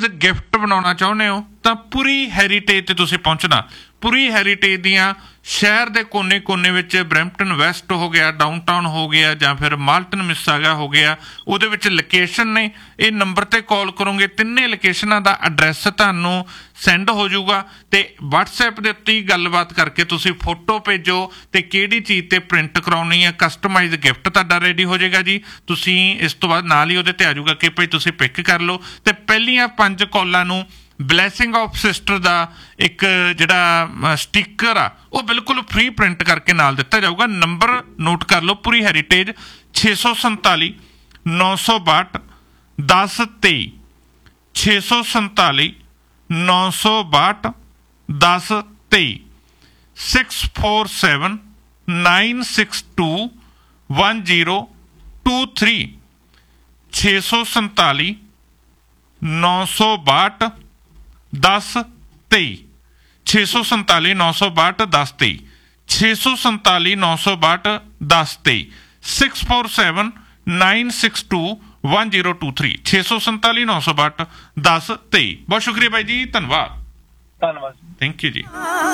Customised gift ਬਣਾਉਣਾ ਚਾਹੁੰਦੇ ਹੋ ਤਾਂ ਪੁਰੀ ਹੈਰੀਟੇਜ ਤੇ ਤੁਸੀਂ ਪਹੁੰਚਣਾ। ਪੁਰੀ ਹੈਰੀਟੇਜ ਦੀਆਂ ਸ਼ਹਿਰ ਦੇ ਕੋਨੇ ਵਿੱਚ ਬਰੈਂਪਟਨ ਵੈਸਟ ਹੋ ਗਿਆ, ਡਾਊਨਟਾਊਨ ਹੋ ਗਿਆ, ਜਾਂ ਫਿਰ ਮਾਲਟਨ ਮਿਸਾਗਾ ਹੋ ਗਿਆ, ਉਹਦੇ ਵਿੱਚ ਲੋਕੇਸ਼ਨ ਨੇ। ਇਹ ਨੰਬਰ 'ਤੇ ਕਾਲ ਕਰੋਗੇ, ਤਿੰਨੇ ਲੋਕੇਸ਼ਨਾਂ ਦਾ ਐਡਰੈਸ ਤੁਹਾਨੂੰ ਸੈਂਡ ਹੋ ਜਾਊਗਾ ਅਤੇ ਵਟਸਐਪ ਦੇ ਉੱਤੇ ਹੀ ਗੱਲਬਾਤ ਕਰਕੇ ਤੁਸੀਂ ਫੋਟੋ ਭੇਜੋ ਅਤੇ ਕਿਹੜੀ ਚੀਜ਼ 'ਤੇ ਪ੍ਰਿੰਟ ਕਰਾਉਣੀ ਹੈ, ਕਸਟਮਾਈਜ਼ ਗਿਫਟ ਤੁਹਾਡਾ ਰੈਡੀ ਹੋ ਜਾਏਗਾ ਜੀ। ਤੁਸੀਂ ਇਸ ਤੋਂ ਬਾਅਦ ਨਾਲ ਹੀ ਉਹਦੇ 'ਤੇ ਆ ਜਾਊਗਾ ਕਿ ਭਾਈ ਤੁਸੀਂ ਪਿਕ ਕਰ ਲਓ, ਅਤੇ ਪਹਿਲੀਆਂ 5 ਕਾਲਾਂ ਨੂੰ ਬਲੈਸਿੰਗ ਆਫ ਸਿਸਟਰ ਦਾ ਇੱਕ ਜਿਹੜਾ ਸਟੀਕਰ ਆ ਉਹ ਬਿਲਕੁਲ ਫ੍ਰੀ ਪ੍ਰਿੰਟ ਕਰਕੇ ਨਾਲ ਦਿੱਤਾ ਜਾਊਗਾ। ਨੰਬਰ ਨੋਟ ਕਰ ਲਓ, ਪੂਰੀ ਹੈਰੀਟੇਜ 647 962 1023 647 962 1023 647 962 1023 647 962 1023 647 962 1023 647 962 1023 647 962 1023 647 962 1023। ਬਹੁਤ ਸ਼ੁਕਰੀਆ ਬਾਈ ਜੀ, ਧੰਨਵਾਦ। ਧੰਨਵਾਦ। ਥੈਂਕ ਯੂ ਜੀ।